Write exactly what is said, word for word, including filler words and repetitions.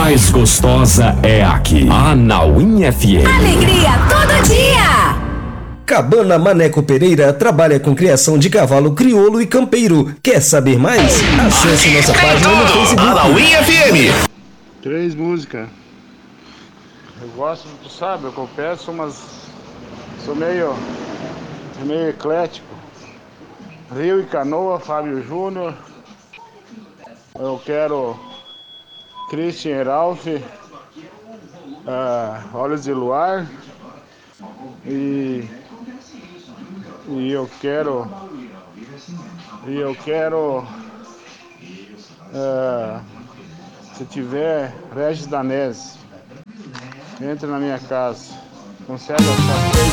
mais gostosa é aqui, a Anauim F M. Alegria todo dia! Cabana Maneco Pereira trabalha com criação de cavalo crioulo e campeiro. Quer saber mais? Acesse nossa página no Facebook. Anauim F M. Três músicas. Eu gosto, tu sabe, eu confesso, mas sou meio, meio eclético. Rio e Canoa, Fábio Júnior. Eu quero Christian Ralph, uh, Olhos de Luar. E, e eu quero. E eu quero. Uh, se tiver Regis Danese, entre na minha casa. Consegue achar três